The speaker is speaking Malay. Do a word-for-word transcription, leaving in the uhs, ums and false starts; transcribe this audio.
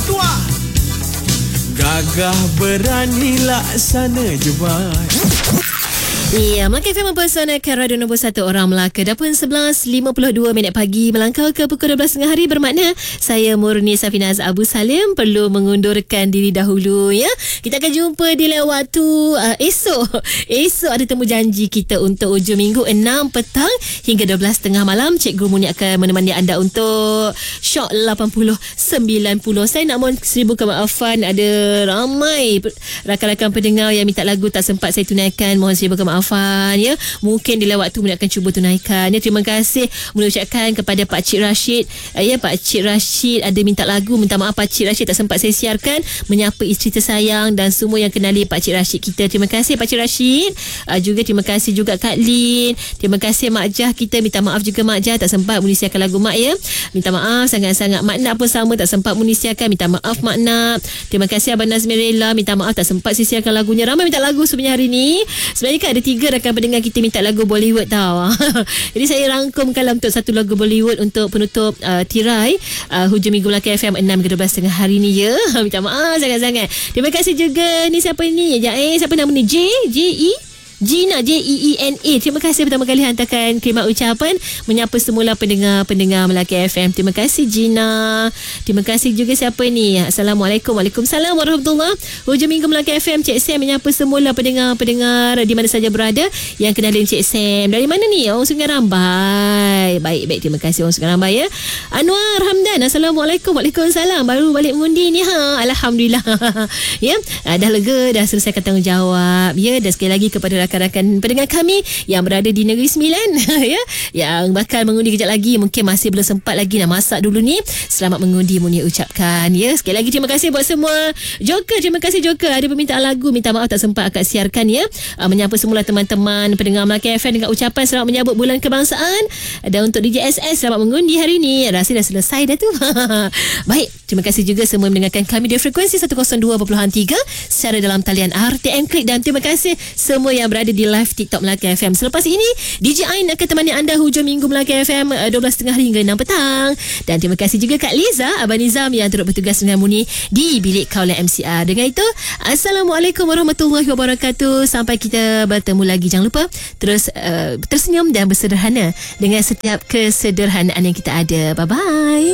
tua. Gagah berani laksana jebat. Ya, Melaka F M mempersanakan radio nombor satu orang Melaka. Dah pun sebelas lima puluh dua minit pagi melangkau ke pukul dua belas tengah hari, bermakna saya Murni Safinaz Abu Salim perlu mengundurkan diri dahulu ya. Kita akan jumpa di lain waktu uh, esok. Esok ada temu janji kita untuk hujung minggu enam petang hingga dua belas tengah malam. Cikgu Muni akan menemani anda untuk Shock lapan puluh sembilan puluh. Saya nak mohon seribu kemaafan, ada ramai rakan-rakan pendengar yang minta lagu tak sempat saya tunaikan. Mohon seribu kemaafan ya. Mungkin di lain waktu Muni akan cuba tunaikan ya. Terima kasih Muni ucapkan kepada Pak Cik Rashid ya. Pak Cik Rashid ada minta lagu, minta maaf Pak Cik Rashid tak sempat saya siarkan. Menyapa isteri tersayang dan semua yang kenali Pak Cik Rashid kita. Terima kasih Pak Cik Rashid. uh, Juga terima kasih juga Kak Lin. Terima kasih Mak Jah kita. Minta maaf juga Mak Jah tak sempat Muni siarkan lagu Mak ya. Minta maaf sangat-sangat. Mak Nak pun sama, tak sempat Muni siarkan. Minta maaf Mak Nak. Terima kasih Abang Nazmirella. Minta maaf tak sempat saya siarkan lagunya. Ramai minta lagu sebenarnya hari ni. Sebenarnya kan ada tiga rakan pendengar kita minta lagu Bollywood tau. Jadi saya rangkumkan untuk satu lagu Bollywood untuk penutup uh, tirai uh, hujung minggu Melaka F M enam ke dua belas tengah hari ni ya. Minta maaf sangat-sangat. Terima kasih juga ni siapa ni? Ya, eh siapa nama ni? J J E Gina, J E E N A. Terima kasih pertama kali hantarkan khidmat ucapan menyapa semula pendengar-pendengar Melaka F M. Terima kasih Gina. Terima kasih juga siapa ni? Assalamualaikum. Waalaikumsalam warahmatullahi. Hujung minggu Melaka F M, Cik Sam menyapa semula pendengar-pendengar di mana saja berada yang kenalin Cik Sam. Dari mana ni? Orang Sungai Rambai. Baik-baik, terima kasih orang Sungai Rambai ya. Anwar Hamdan. Assalamualaikum. Waalaikumsalam. Baru balik mengundi ni ha. Alhamdulillah. Ya, dah lega, dah selesaikan tanggungjawab ya. Dan sekali lagi kepada rakan-rakan pendengar kami yang berada di Negeri Sembilan ya, yang bakal mengundi kejap lagi, mungkin masih belum sempat lagi nak masak dulu ni, selamat mengundi Muni ucapkan ya. Sekali lagi terima kasih buat semua. Joker, terima kasih Joker, ada permintaan lagu, minta maaf tak sempat akak siarkan ya. uh, menyapa semula teman-teman pendengar Melaka F M dengan ucapan selamat menyambut bulan kebangsaan. Dan untuk D J S S, selamat mengundi hari ni. Rasa dah selesai dah tu. Baik, terima kasih juga semua mendengarkan kami di frekuensi seratus dua perpuluhan tiga secara dalam talian R T M Klik. Dan terima kasih semua yang berada ada di live TikTok Melaka F M. Selepas ini D J Ain akan temani anda hujung minggu Melaka F M dua belas tiga puluh hingga enam petang. Dan terima kasih juga Kak Liza, Abang Nizam yang turut bertugas dengan Muni di bilik kaulah M C R. Dengan itu, Assalamualaikum warahmatullahi wabarakatuh. Sampai kita bertemu lagi. Jangan lupa terus uh, tersenyum dan bersederhana dengan setiap kesederhanaan yang kita ada. Bye bye.